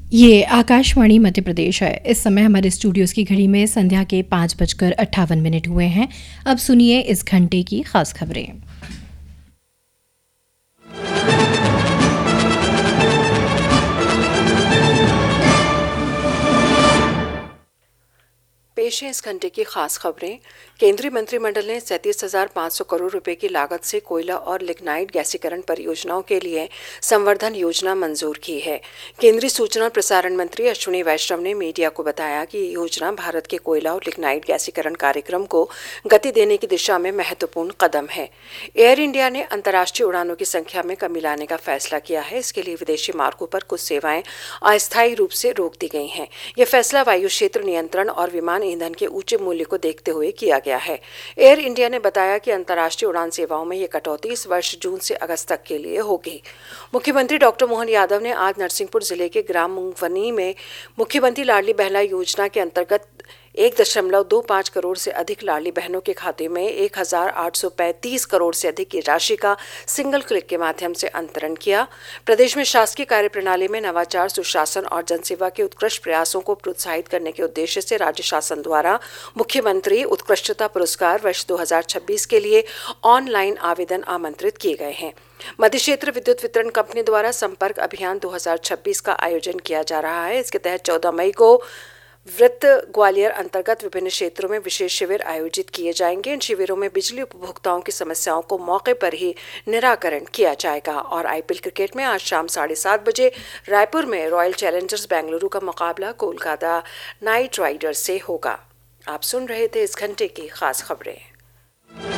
ये आकाशवाणी मध्य प्रदेश है। इस समय हमारे स्टूडियोज की घड़ी में संध्या के 5:58 हुए हैं। अब सुनिए इस घंटे की खास खबरें। पेश है इस घंटे की खास खबरें। केंद्रीय मंत्रिमंडल ने 37,500 करोड़ रुपए की लागत से कोयला और लिग्नाइट गैसीकरण परियोजनाओं के लिए संवर्धन योजना मंजूर की है। केंद्रीय सूचना और प्रसारण मंत्री अश्विनी वैष्णव ने मीडिया को बताया कि ये योजना भारत के कोयला और लिग्नाइट गैसीकरण कार्यक्रम को गति देने की दिशा में महत्वपूर्ण कदम है। एयर इंडिया ने अंतर्राष्ट्रीय उड़ानों की संख्या में कमी लाने का फैसला किया है। इसके लिए विदेशी मार्गों पर कुछ सेवाएं अस्थायी रूप से रोक दी गई हैं। यह फैसला वायु क्षेत्र नियंत्रण और विमान ईंधन के ऊंचे मूल्य को देखते हुए किया गया है। एयर इंडिया ने बताया कि अंतर्राष्ट्रीय उड़ान सेवाओं में यह कटौती इस वर्ष जून से अगस्त तक के लिए होगी। मुख्यमंत्री डॉक्टर मोहन यादव ने आज नरसिंहपुर जिले के ग्राम मुंगवनी में मुख्यमंत्री लाडली बहना योजना के अंतर्गत 1.25 करोड़ से अधिक लाडली बहनों के खाते में 1,835 करोड़ से अधिक की राशि का सिंगल क्लिक के माध्यम से अंतरण किया। प्रदेश में शासकीय कार्यप्रणाली में नवाचार, सुशासन और जनसेवा के उत्कृष्ट प्रयासों को प्रोत्साहित करने के उद्देश्य से राज्य शासन द्वारा मुख्यमंत्री उत्कृष्टता पुरस्कार वर्ष 2026 के लिए ऑनलाइन आवेदन आमंत्रित किए गए हैं। मध्य क्षेत्र विद्युत वितरण कंपनी द्वारा संपर्क अभियान 2026 का आयोजन किया जा रहा है। इसके तहत 14 मई को वृत्त ग्वालियर अंतर्गत विभिन्न क्षेत्रों में विशेष शिविर आयोजित किए जाएंगे। इन शिविरों में बिजली उपभोक्ताओं की समस्याओं को मौके पर ही निराकरण किया जाएगा। और आईपीएल क्रिकेट में आज शाम 7:30 बजे रायपुर में रॉयल चैलेंजर्स बेंगलुरु का मुकाबला कोलकाता नाइट राइडर्स से होगा। आप सुन रहे थे इस घंटे की खास खबरें।